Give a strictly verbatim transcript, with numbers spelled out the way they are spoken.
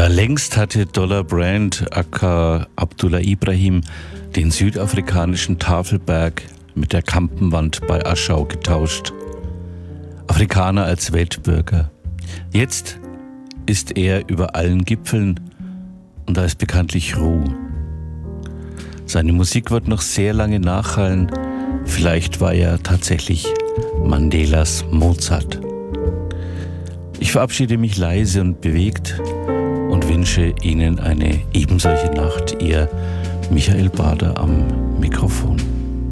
Ja, längst hatte Dollar Brand aka Abdullah Ibrahim den südafrikanischen Tafelberg mit der Kampenwand bei Aschau getauscht. Afrikaner als Weltbürger. Jetzt ist er über allen Gipfeln und da ist bekanntlich Ruhe. Seine Musik wird noch sehr lange nachhallen. Vielleicht war er tatsächlich Mandelas Mozart. Ich verabschiede mich leise und bewegt und wünsche Ihnen eine ebensolche Nacht. Ihr Michael Bader am Mikrofon.